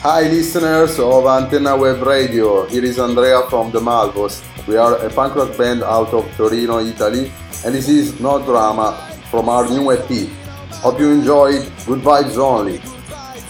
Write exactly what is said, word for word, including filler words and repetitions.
Hi listeners of Antenna Web Radio, here is Andrea from the Malvos. We are a punk rock band out of Torino, Italy, and this is No Drama from our new E P. Hope you enjoy it, good vibes only.